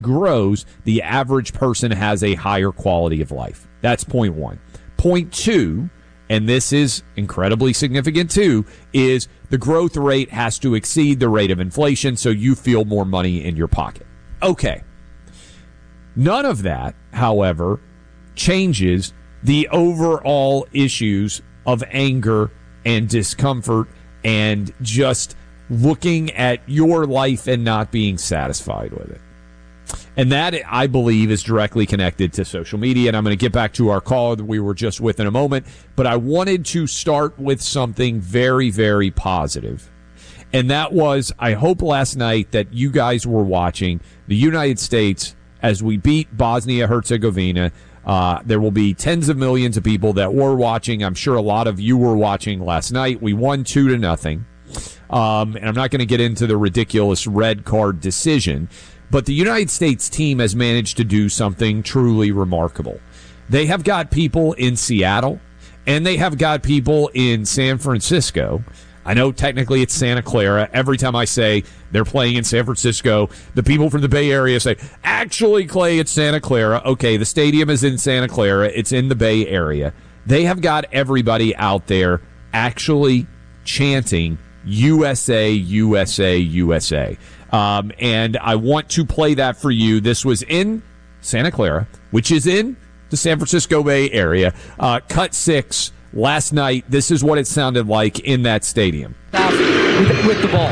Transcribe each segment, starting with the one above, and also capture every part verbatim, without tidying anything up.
grows, the average person has a higher quality of life. That's point one. Point two, and this is incredibly significant too, is the growth rate has to exceed the rate of inflation so you feel more money in your pocket. Okay. None of that, however, changes the overall issues of anger and discomfort and just looking at your life and not being satisfied with it. And that, I believe, is directly connected to social media. And I'm going to get back to our caller that we were just with in a moment. But I wanted to start with something very, very positive. And that was, I hope last night that you guys were watching the United States as we beat Bosnia-Herzegovina. Uh, there will be tens of millions of people that were watching. I'm sure a lot of you were watching last night. We won two to nothing. Um, and I'm not going to get into the ridiculous red card decision. But the United States team has managed to do something truly remarkable. They have got people in Seattle, and they have got people in San Francisco. I know technically it's Santa Clara. Every time I say they're playing in San Francisco, the people from the Bay Area say, actually, Clay, it's Santa Clara. Okay, the stadium is in Santa Clara. It's in the Bay Area. They have got everybody out there actually chanting U S A, U S A, U S A. Um, and I want to play that for you. This was in Santa Clara, which is in the San Francisco Bay Area. Uh, cut six last night. This is what it sounded like in that stadium. With, with the ball.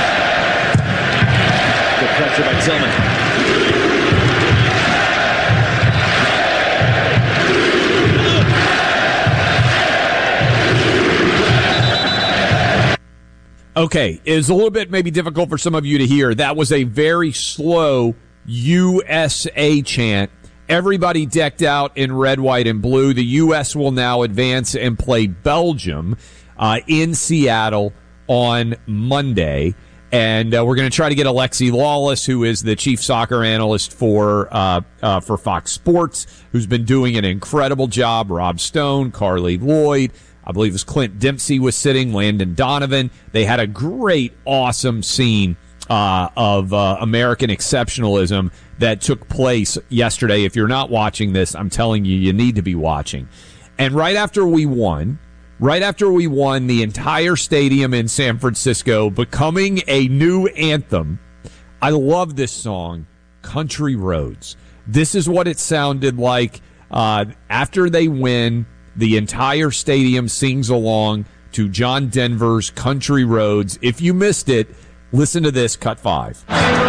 Good pressure by Tillman. Okay, it's a little bit maybe difficult for some of you to hear. That was a very slow U S A chant. Everybody decked out in red, white, and blue. The U S will now advance and play Belgium uh, in Seattle on Monday. And uh, we're going to try to get Alexi Lawless, who is the chief soccer analyst for uh, uh, for Fox Sports, who's been doing an incredible job. Rob Stone, Carly Lloyd, I believe it was Clint Dempsey was sitting, Landon Donovan. They had a great, awesome scene uh, of uh, American exceptionalism that took place yesterday. If you're not watching this, I'm telling you, you need to be watching. And right after we won, right after we won, the entire stadium in San Francisco becoming a new anthem. I love this song, Country Roads. This is what it sounded like uh, after they win. The entire stadium sings along to John Denver's Country Roads. If you missed it, listen to this, cut five.